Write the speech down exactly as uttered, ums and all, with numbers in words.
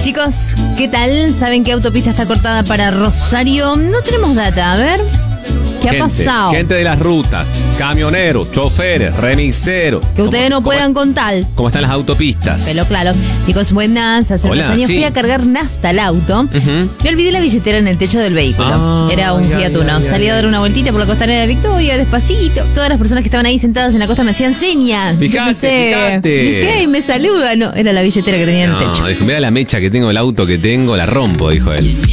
Chicos, ¿qué tal? ¿Saben qué autopista está cortada para Rosario? No tenemos data, a ver. ¿Qué gente, ha pasado? Gente de las rutas, camioneros, choferes, remiseros. Que ustedes no puedan contar. ¿Cómo están las autopistas? Pero claro. Chicos, buenas. Hace Hola, unos años sí. fui a cargar nafta al auto. Uh-huh. Me olvidé la billetera en el techo del vehículo. Ah, Era un ay, Fiat ay, Uno. ay, Salí ay, a dar una vueltita por la costanera de Victoria, despacito. Todas las personas que estaban ahí sentadas en la costa me hacían señas. Fijate, Yo pensé, fijate. Dije, y me saluda. No, era la billetera que tenía en el No, techo. dijo, mira la mecha que tengo, el auto que tengo, la rompo, dijo él.